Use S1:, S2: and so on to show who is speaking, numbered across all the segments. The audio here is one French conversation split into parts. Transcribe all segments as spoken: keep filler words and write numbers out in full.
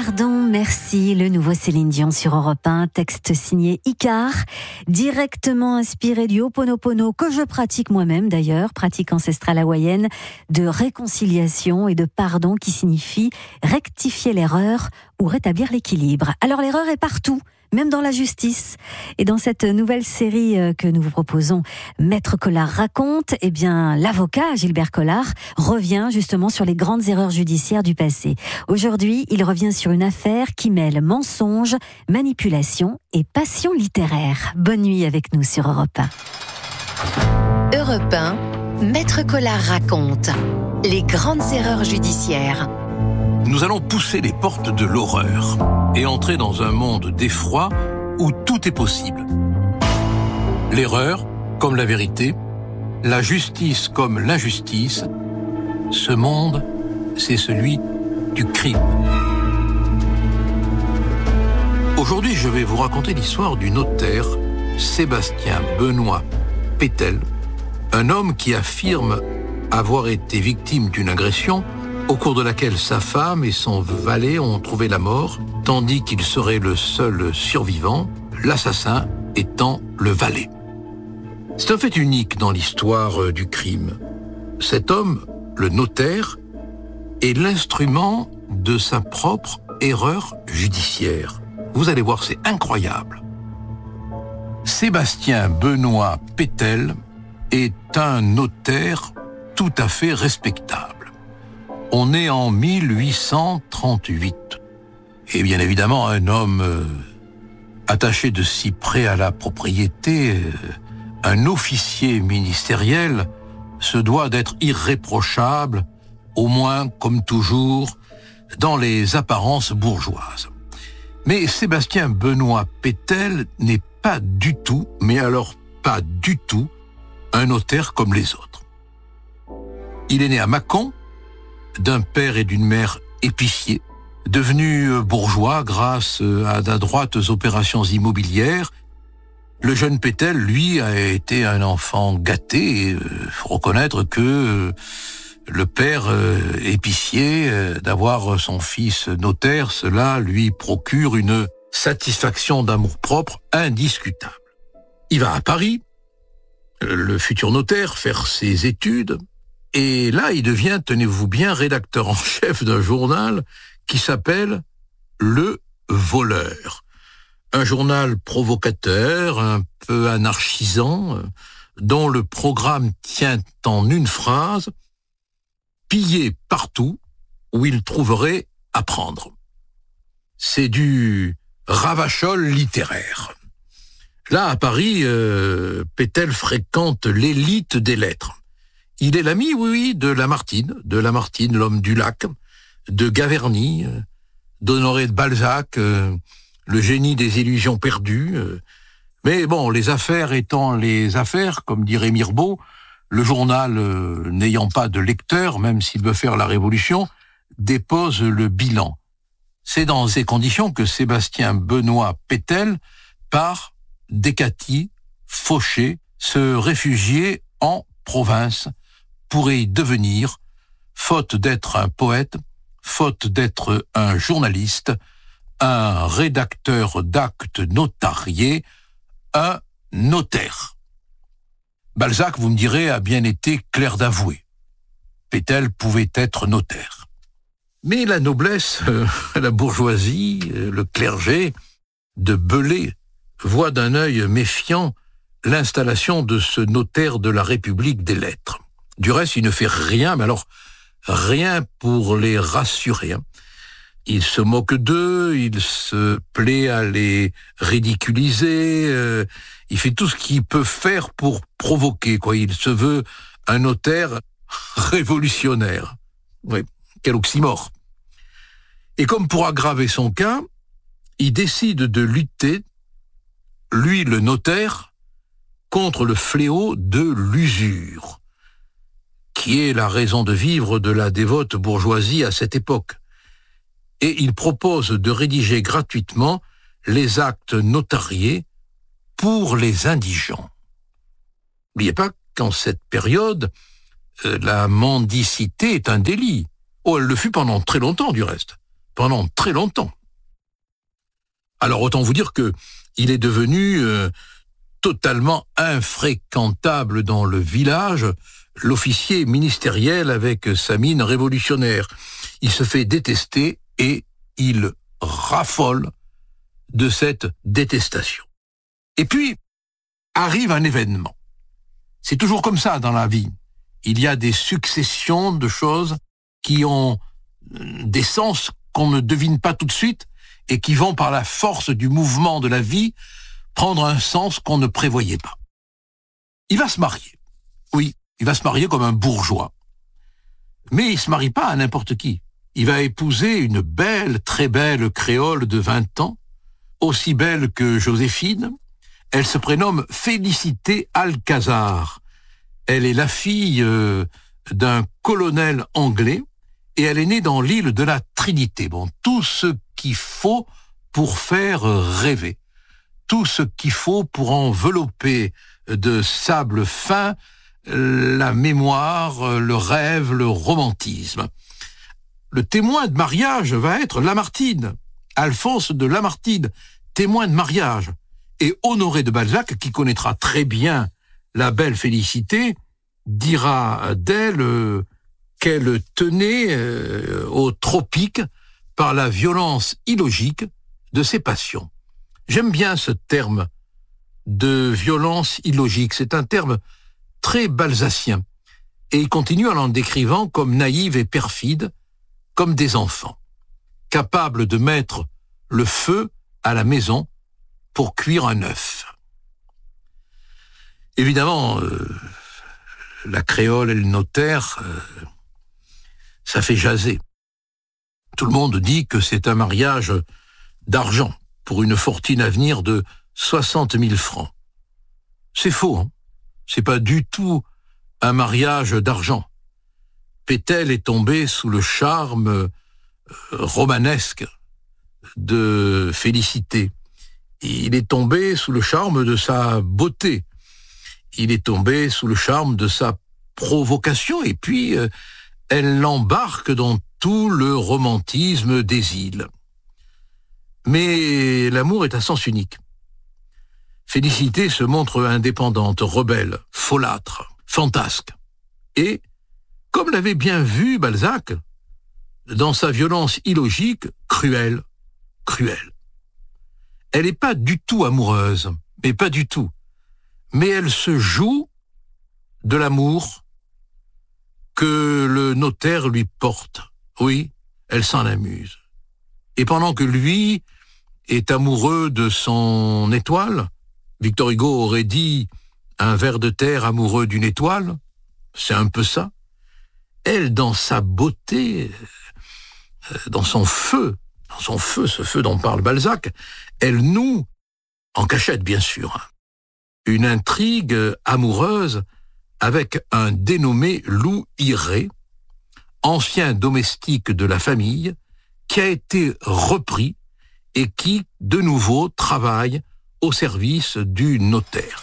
S1: Pardon, merci, le nouveau Céline Dion sur Europe un, texte signé Icar, directement inspiré du Ho'oponopono que je pratique moi-même d'ailleurs, pratique ancestrale hawaïenne de réconciliation et de pardon qui signifie rectifier l'erreur ou rétablir l'équilibre. Alors l'erreur est partout, même dans la justice. Et dans cette nouvelle série que nous vous proposons, Maître Collard raconte, eh bien, l'avocat Gilbert Collard revient justement sur les grandes erreurs judiciaires du passé. Aujourd'hui, il revient sur une affaire qui mêle mensonge, manipulation et passion littéraire. Bonne nuit avec nous sur Europe un.
S2: Europe un, Maître Collard raconte les grandes erreurs judiciaires.
S3: Nous allons pousser les portes de l'horreur et entrer dans un monde d'effroi où tout est possible. L'erreur comme la vérité, la justice comme l'injustice, ce monde, c'est celui du crime. Aujourd'hui, je vais vous raconter l'histoire du notaire Sébastien Benoît Pétel, un homme qui affirme avoir été victime d'une agression au cours de laquelle sa femme et son valet ont trouvé la mort, tandis qu'il serait le seul survivant, l'assassin étant le valet. C'est un fait unique dans l'histoire du crime. Cet homme, le notaire, est l'instrument de sa propre erreur judiciaire. Vous allez voir, c'est incroyable. Sébastien Benoît Pétel est un notaire tout à fait respectable. On est en mille huit cent trente-huit. Et bien évidemment, un homme euh, attaché de si près à la propriété, euh, un officier ministériel, se doit d'être irréprochable, au moins, comme toujours, dans les apparences bourgeoises. Mais Sébastien Benoît Pétel n'est pas du tout, mais alors pas du tout, un notaire comme les autres. Il est né à Mâcon, d'un père et d'une mère épiciers, devenu bourgeois grâce à d'adroites opérations immobilières. Le jeune Pétel, lui, a été un enfant gâté, et euh, faut reconnaître que euh, le père euh, épicier, euh, d'avoir son fils notaire, cela lui procure une satisfaction d'amour-propre indiscutable. Il va à Paris, le futur notaire, faire ses études. Et là, il devient, tenez-vous bien, rédacteur en chef d'un journal qui s'appelle Le Voleur. Un journal provocateur, un peu anarchisant, dont le programme tient en une phrase « Piller partout où il trouverait à prendre ». C'est du ravachol littéraire. Là, à Paris, euh, Pétel fréquente l'élite des lettres. Il est l'ami, oui, oui, de Lamartine, de Lamartine, l'homme du lac, de Gaverny, d'Honoré de Balzac, euh, le génie des illusions perdues. Euh. Mais bon, les affaires étant les affaires, comme dirait Mirbeau, le journal, euh, n'ayant pas de lecteur, même s'il veut faire la révolution, dépose le bilan. C'est dans ces conditions que Sébastien Benoît Pétel part d'Écatie, fauché, se réfugier en province, pourrait y devenir, faute d'être un poète, faute d'être un journaliste, un rédacteur d'actes notariés, un notaire. Balzac, vous me direz, a bien été clerc d'avoué. Pétel pouvait être notaire. Mais la noblesse, euh, la bourgeoisie, euh, le clergé, de Belay, voit d'un œil méfiant l'installation de ce notaire de la République des lettres. Du reste, il ne fait rien, mais alors rien pour les rassurer. Hein. Il se moque d'eux, il se plaît à les ridiculiser, euh, il fait tout ce qu'il peut faire pour provoquer, quoi. Il se veut un notaire révolutionnaire. Oui, quel oxymore. Et comme pour aggraver son cas, il décide de lutter, lui le notaire, contre le fléau de l'usure, qui est la raison de vivre de la dévote bourgeoisie à cette époque. Et il propose de rédiger gratuitement les actes notariés pour les indigents. N'oubliez pas qu'en cette période, euh, la mendicité est un délit. Oh, elle le fut pendant très longtemps, du reste. pendant très longtemps. Alors autant vous dire que il est devenu euh, totalement infréquentable dans le village, l'officier ministériel avec sa mine révolutionnaire. Il se fait détester et il raffole de cette détestation. Et puis, arrive un événement. C'est toujours comme ça dans la vie. Il y a des successions de choses qui ont des sens qu'on ne devine pas tout de suite et qui vont par la force du mouvement de la vie prendre un sens qu'on ne prévoyait pas. Il va se marier. Oui, il va se marier comme un bourgeois. Mais il se marie pas à n'importe qui. Il va épouser une belle, très belle créole de vingt ans, aussi belle que Joséphine. Elle se prénomme Félicité Alcazar. Elle est la fille euh, d'un colonel anglais et elle est née dans l'île de la Trinité. Bon, tout ce qu'il faut pour faire rêver, tout ce qu'il faut pour envelopper de sable fin la mémoire, le rêve, le romantisme. Le témoin de mariage va être Lamartine, Alphonse de Lamartine, témoin de mariage. Et Honoré de Balzac, qui connaîtra très bien la belle Félicité, dira d'elle euh, qu'elle tenait euh, au tropique par la violence illogique de ses passions. J'aime bien ce terme de violence illogique. C'est un terme très balzacien. Et il continue en en décrivant comme naïve et perfide, comme des enfants, capables de mettre le feu à la maison pour cuire un œuf. Évidemment, euh, la créole et le notaire, euh, ça fait jaser. Tout le monde dit que c'est un mariage d'argent pour une fortune à venir de soixante mille francs. C'est faux, hein. C'est pas du tout un mariage d'argent. Pétel est tombé sous le charme euh, romanesque de Félicité. Il est tombé sous le charme de sa beauté. Il est tombé sous le charme de sa provocation. Et puis, euh, elle l'embarque dans tout le romantisme des îles. Mais l'amour est à sens unique. Félicité se montre indépendante, rebelle, folâtre, fantasque. Et, comme l'avait bien vu Balzac, dans sa violence illogique, cruelle, cruelle. Elle n'est pas du tout amoureuse, mais pas du tout. Mais elle se joue de l'amour que le notaire lui porte. Oui, elle s'en amuse. Et pendant que lui est amoureux de son étoile, Victor Hugo aurait dit un ver de terre amoureux d'une étoile, c'est un peu ça. Elle, dans sa beauté, dans son feu, dans son feu, ce feu dont parle Balzac, elle noue, en cachette bien sûr, une intrigue amoureuse avec un dénommé Loup Iré, ancien domestique de la famille, qui a été repris et qui, de nouveau, travaille au service du notaire.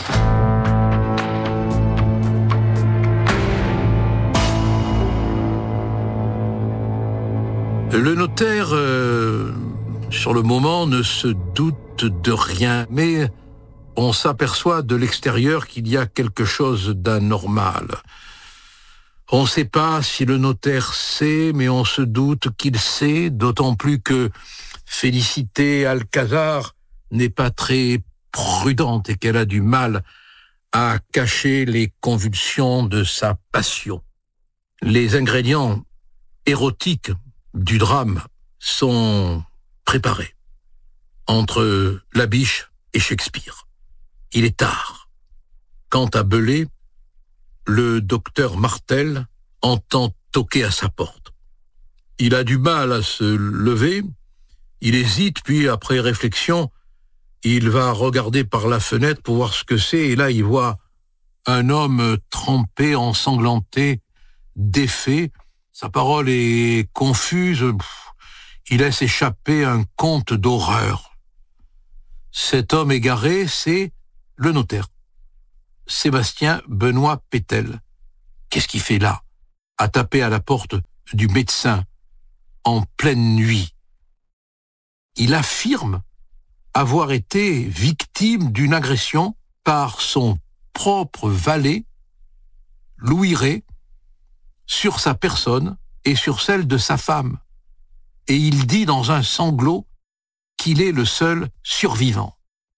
S3: Le notaire, euh, sur le moment, ne se doute de rien, mais on s'aperçoit de l'extérieur qu'il y a quelque chose d'anormal. On ne sait pas si le notaire sait, mais on se doute qu'il sait, d'autant plus que Félicité Alcazar n'est pas très prudente et qu'elle a du mal à cacher les convulsions de sa passion. Les ingrédients érotiques du drame sont préparés entre La Biche et Shakespeare. Il est tard. Quant à Belay, le docteur Martel entend toquer à sa porte. Il a du mal à se lever, il hésite, puis après réflexion, il va regarder par la fenêtre pour voir ce que c'est, et là il voit un homme trempé, ensanglanté, défait. Sa parole est confuse, il laisse échapper un conte d'horreur. Cet homme égaré, c'est le notaire, Sébastien Benoît Pétel. Qu'est-ce qu'il fait là, à taper à la porte du médecin en pleine nuit. Il affirme avoir été victime d'une agression par son propre valet, Louis Rey, sur sa personne et sur celle de sa femme. Et il dit dans un sanglot qu'il est le seul survivant.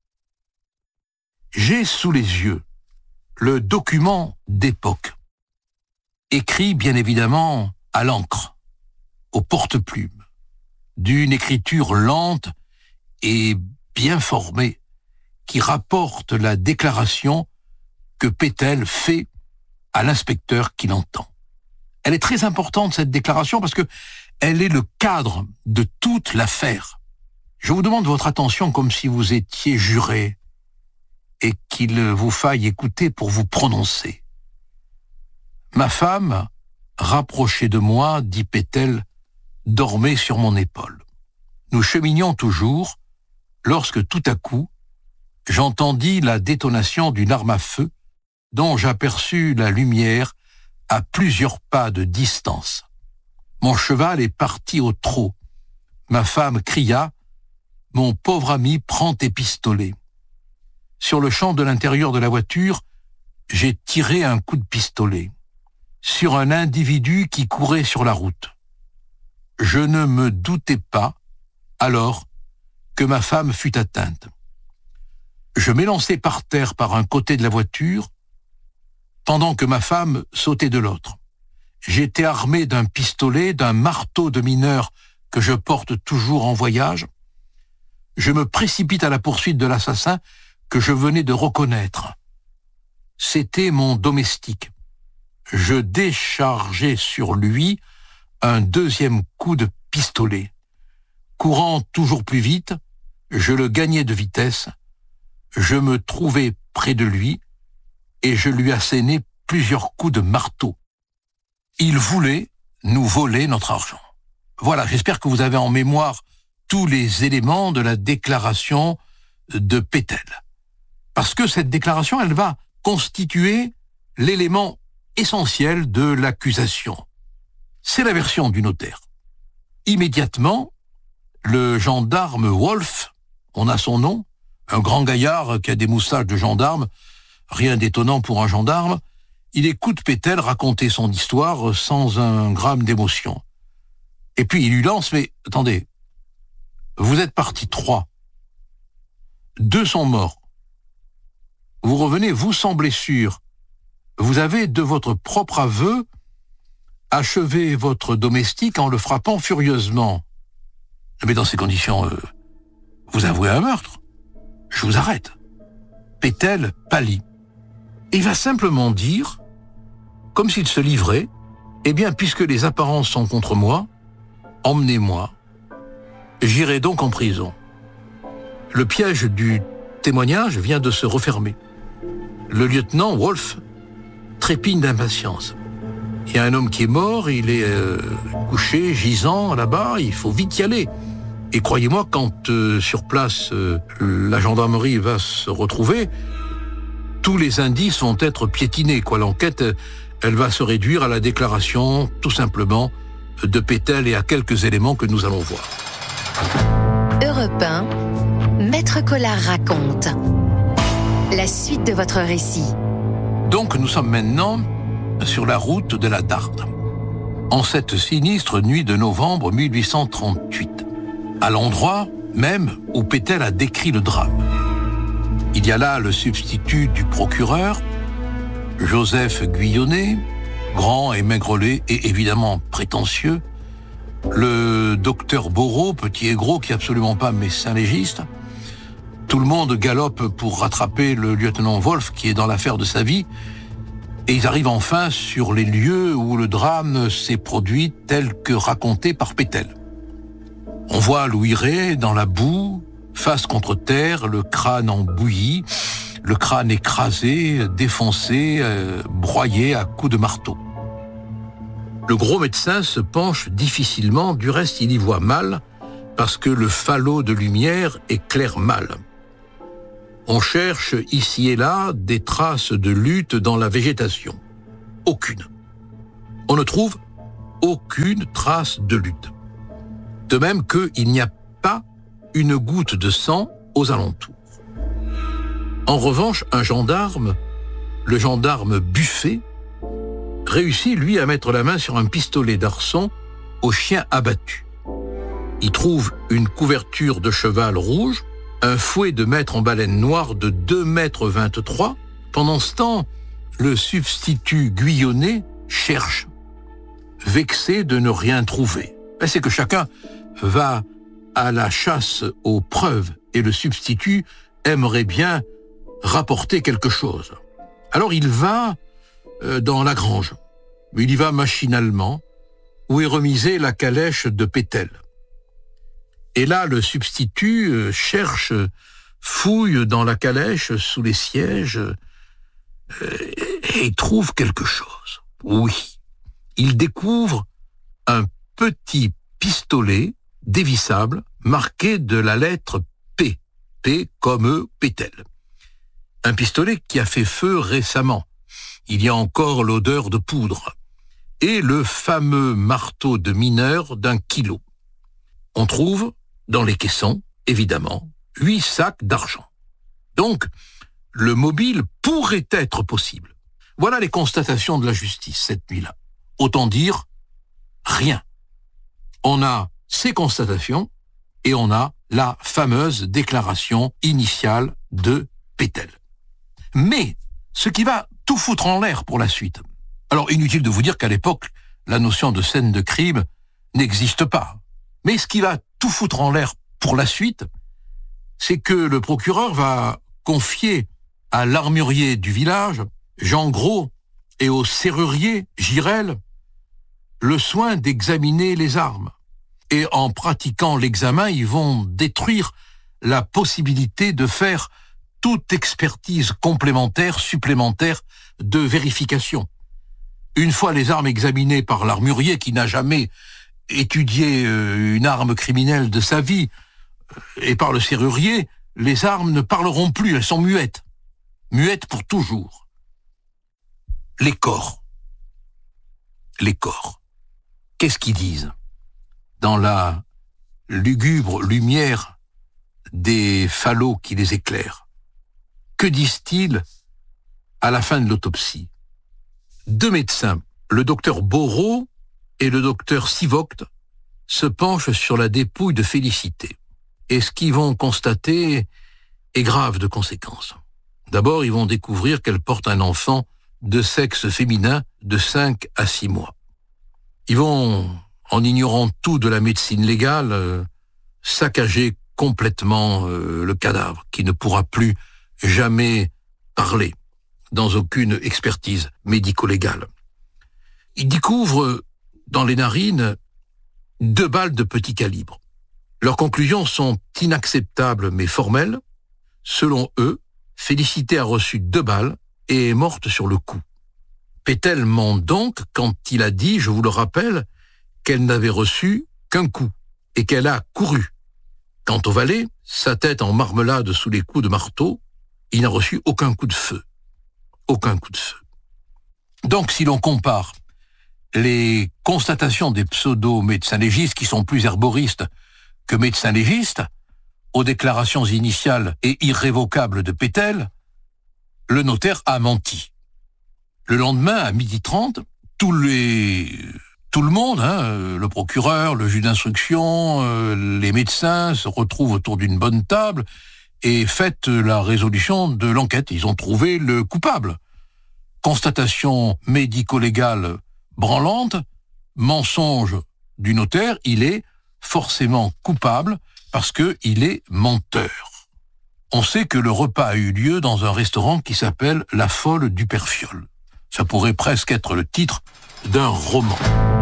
S3: J'ai sous les yeux le document d'époque, écrit bien évidemment à l'encre, au porte-plume, d'une écriture lente et bien formée, qui rapporte la déclaration que Pételle fait à l'inspecteur qui l'entend. Elle est très importante, cette déclaration, parce que elle est le cadre de toute l'affaire. Je vous demande votre attention comme si vous étiez juré et qu'il vous faille écouter pour vous prononcer. Ma femme, rapprochée de moi, dit Pételle, dormait sur mon épaule. Nous cheminions toujours, lorsque tout à coup, j'entendis la détonation d'une arme à feu dont j'aperçus la lumière à plusieurs pas de distance. Mon cheval est parti au trot. Ma femme cria « Mon pauvre ami, prends tes pistolets ». Sur le champ de l'intérieur de la voiture, j'ai tiré un coup de pistolet sur un individu qui courait sur la route. Je ne me doutais pas, alors, que ma femme fut atteinte. Je m'élançai par terre par un côté de la voiture, pendant que ma femme sautait de l'autre. J'étais armé d'un pistolet, d'un marteau de mineur que je porte toujours en voyage. Je me précipite à la poursuite de l'assassin que je venais de reconnaître. C'était mon domestique. Je déchargeai sur lui un deuxième coup de pistolet. Courant toujours plus vite, je le gagnai de vitesse. Je me trouvai près de lui et je lui assénai plusieurs coups de marteau. Il voulait nous voler notre argent. Voilà, j'espère que vous avez en mémoire tous les éléments de la déclaration de Pételle. Parce que cette déclaration, elle va constituer l'élément essentiel de l'accusation. C'est la version du notaire. Immédiatement, le gendarme Wolf, on a son nom, un grand gaillard qui a des moustaches de gendarme, rien d'étonnant pour un gendarme, il écoute Pételle raconter son histoire sans un gramme d'émotion. Et puis il lui lance, mais attendez, vous êtes partis trois. Deux sont morts. Vous revenez, vous sans blessure. Vous avez, de votre propre aveu, achevé votre domestique en le frappant furieusement. Mais dans ces conditions, euh, vous avouez un meurtre. Je vous arrête. Pételle pâlit. Et il va simplement dire, comme s'il se livrait, eh bien, puisque les apparences sont contre moi, emmenez-moi. J'irai donc en prison. Le piège du témoignage vient de se refermer. Le lieutenant Wolf trépigne d'impatience. Il y a un homme qui est mort, il est euh, couché, gisant là-bas, il faut vite y aller. Et croyez-moi, quand euh, sur place, euh, la gendarmerie va se retrouver, tous les indices vont être piétinés, quoi. L'enquête, elle va se réduire à la déclaration, tout simplement, de Pételle et à quelques éléments que nous allons voir.
S2: Europe un, Maître Collard raconte. La suite de votre récit.
S3: Donc, nous sommes maintenant sur la route de la Darde, en cette sinistre nuit de novembre mille huit cent trente-huit, à l'endroit même où Pételle a décrit le drame. Il y a là le substitut du procureur, Joseph Guyonnet, grand et maigrelet et évidemment prétentieux, le docteur Boreau, petit et gros, qui est absolument pas médecin légiste. Tout le monde galope pour rattraper le lieutenant Wolf, qui est dans l'affaire de sa vie, et ils arrivent enfin sur les lieux où le drame s'est produit tel que raconté par Pételle. On voit Louis Rey dans la boue, face contre terre, le crâne en bouillie, le crâne écrasé, défoncé, euh, broyé à coups de marteau. Le gros médecin se penche difficilement, du reste il y voit mal, parce que le falot de lumière éclaire mal. On cherche ici et là des traces de lutte dans la végétation. Aucune. On ne trouve aucune trace de lutte. De même qu'il n'y a pas une goutte de sang aux alentours. En revanche, un gendarme, le gendarme Buffet, réussit, lui, à mettre la main sur un pistolet d'arçon au chien abattu. Il trouve une couverture de cheval rouge, un fouet de maître en baleine noire de deux mètres vingt-trois. Pendant ce temps, le substitut Guyonnet cherche, vexé de ne rien trouver. C'est que chacun va à la chasse aux preuves et le substitut aimerait bien rapporter quelque chose. Alors il va euh, dans la grange, il y va machinalement, où est remisée la calèche de Pétel. Et là, le substitut euh, cherche, fouille dans la calèche, sous les sièges, euh, et il trouve quelque chose. Oui, il découvre un petit pistolet dévissable marqué de la lettre P, P comme Pétel. Un pistolet qui a fait feu récemment. Il y a encore l'odeur de poudre. Et le fameux marteau de mineur d'un kilo. On trouve, dans les caissons, évidemment, huit sacs d'argent. Donc, le mobile pourrait être possible. Voilà les constatations de la justice cette nuit-là. Autant dire, rien. On a ces constatations et on a la fameuse déclaration initiale de Pétel. Mais ce qui va tout foutre en l'air pour la suite. Alors, inutile de vous dire qu'à l'époque, la notion de scène de crime n'existe pas. Mais ce qui va tout foutre en l'air pour la suite, c'est que le procureur va confier à l'armurier du village, Jean Gros, et au serrurier, Girel, le soin d'examiner les armes. Et en pratiquant l'examen, ils vont détruire la possibilité de faire toute expertise complémentaire, supplémentaire de vérification. Une fois les armes examinées par l'armurier qui n'a jamais étudié une arme criminelle de sa vie, et par le serrurier, les armes ne parleront plus, elles sont muettes. Muettes pour toujours. Les corps. Les corps. Qu'est-ce qu'ils disent? Dans la lugubre lumière des falots qui les éclairent, que disent-ils à la fin de l'autopsie? Deux médecins, le docteur Boreau et le docteur Sivoct, se penchent sur la dépouille de Félicité. Et ce qu'ils vont constater est grave de conséquences. D'abord, ils vont découvrir qu'elle porte un enfant de sexe féminin de cinq à six mois. Ils vont, en ignorant tout de la médecine légale, euh, saccager complètement euh, le cadavre, qui ne pourra plus jamais parler dans aucune expertise médico-légale. Ils découvrent dans les narines deux balles de petit calibre. Leurs conclusions sont inacceptables mais formelles. Selon eux, Félicité a reçu deux balles et est morte sur le coup. Pétel ment donc quand il a dit, je vous le rappelle, qu'elle n'avait reçu qu'un coup et qu'elle a couru. Quant au valet, sa tête en marmelade sous les coups de marteau, il n'a reçu aucun coup de feu. Aucun coup de feu. Donc, si l'on compare les constatations des pseudo-médecins légistes, qui sont plus herboristes que médecins légistes, aux déclarations initiales et irrévocables de Pétel, le notaire a menti. Le lendemain, à midi trente, tous les, tout le monde, hein, le procureur, le juge d'instruction, euh, les médecins se retrouvent autour d'une bonne table et fêtent la résolution de l'enquête. Ils ont trouvé le coupable. Constatation médico-légale branlante, mensonge du notaire, il est forcément coupable parce qu'il est menteur. On sait que le repas a eu lieu dans un restaurant qui s'appelle La Folle du Perfiol. Ça pourrait presque être le titre d'un roman.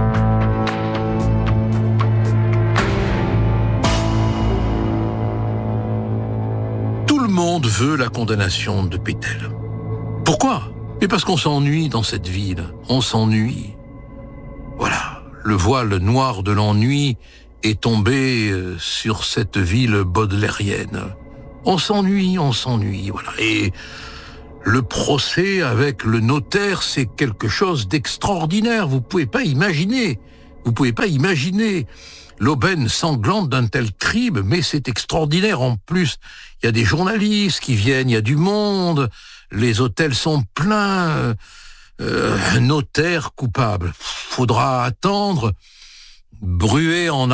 S3: Tout le monde veut la condamnation de Pétel. Pourquoi? Mais parce qu'on s'ennuie dans cette ville. On s'ennuie. Voilà, le voile noir de l'ennui est tombé sur cette ville baudelairienne. On s'ennuie, on s'ennuie, voilà. Et le procès avec le notaire, c'est quelque chose d'extraordinaire. Vous pouvez pas imaginer. Vous pouvez pas imaginer l'aubaine sanglante d'un tel crime, mais c'est extraordinaire. En plus, il y a des journalistes qui viennent, il y a du monde, les hôtels sont pleins. Euh, notaire coupable. Faudra attendre, bruer en